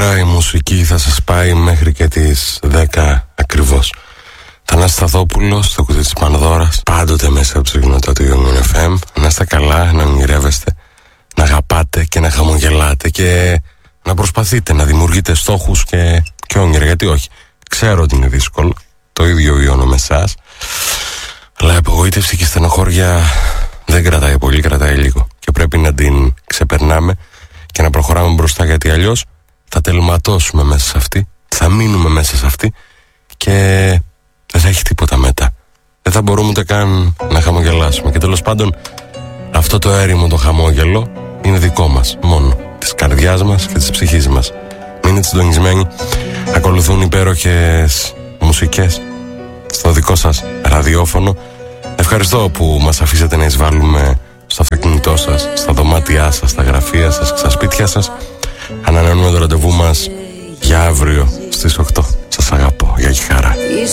ώρα η μουσική θα σας πάει μέχρι και τις 10 ακριβώς. Θανάσης Σταθόπουλος, στο κουτί της Πανδώρας, πάντοτε μέσα από το συγκινητό του Union FM. Να είστε καλά, να ονειρεύεστε, να αγαπάτε και να χαμογελάτε και να προσπαθείτε να δημιουργείτε στόχους και όνειρα, γιατί όχι. Ξέρω ότι είναι δύσκολο, το ίδιο βιώνω με εσάς, αλλά η απογοήτευση και η στενοχώρια δεν κρατάει πολύ, κρατάει λίγο και πρέπει να την ξεπερνάμε και να προχωράμε μπροστά, γιατί αλλιώς θα τελματώσουμε μέσα σε αυτή, θα μείνουμε μέσα σε αυτή και δεν θα έχει τίποτα μετά. Δεν θα μπορούμε ούτε καν να χαμογελάσουμε. Και τέλος πάντων, αυτό το έρημο το χαμόγελο είναι δικό μας μόνο, της καρδιάς μας και της ψυχής μας. Μείνετε συντονισμένοι, ακολουθούν υπέροχες μουσικές στο δικό σας ραδιόφωνο. Ευχαριστώ που μας αφήσατε να εισβάλλουμε στο αυτοκίνητό σας, στα δωμάτια σας, στα γραφεία σας, στα σπίτια σας. Ανανεώνουμε το ραντεβού μας για αύριο στις 8.